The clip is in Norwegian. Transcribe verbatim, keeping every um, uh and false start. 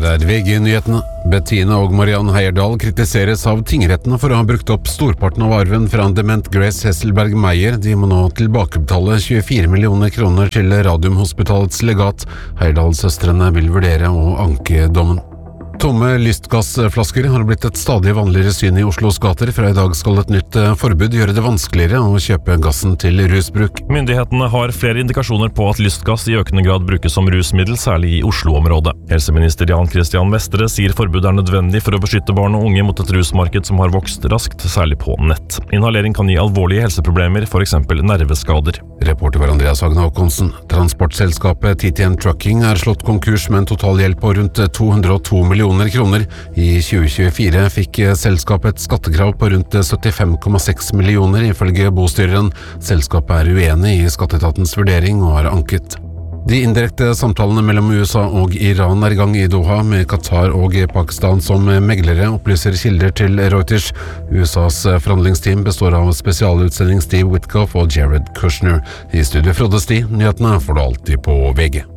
Dette er V G-nyhetene. Bettina og Mariann Heyerdahl kritiseres av tingrettene for å ha brukt opp storparten av arven fra en dement Grace Hesselberg Meyer. De må nå tilbakebetale tjuefire millioner kroner til Radiumhospitalets legat. Heyerdahl-søstrene vil vurdere å anke dommen. Tomme lystgassflasker har blitt et stadig vanligere syn i Oslos gater. Fra i dag skal et nytt forbud gjøre det vanskeligere å kjøpe gassen til rusbruk. Myndighetene har flere indikasjoner på at lystgass i økende grad brukes som rusmiddel, særlig i Oslo-området. Helseminister Jan Christian Vestre sier forbudet er nødvendig for å beskytte barn og unge mot et rusmarked som har vokst raskt, særlig på nett. Inhalering kan gi alvorlige helseproblemer, for eksempel nerveskader. Reporter var Andreas Hagen Håkonsen. Transportselskapet T T N Trucking er slått konkurs med en total gjeld på rundt to hundre og to millioner kroner. I tjue tjuefire fikk selskapet et skattekrav på rundt syttifem komma seks millioner, ifølge bostyreren. Selskapet er uenig i skatteetatens vurdering og har anket. De indirekte samtalene mellom U S A og Iran er i gang i Doha, med Qatar og Pakistan som meglere, opplyser kilder til Reuters. U S A's forhandlingsteam består av spesialutsending Steve Witkoff og Jared Kushner. I studio Frode Sti, nyhetene får du alltid på V G.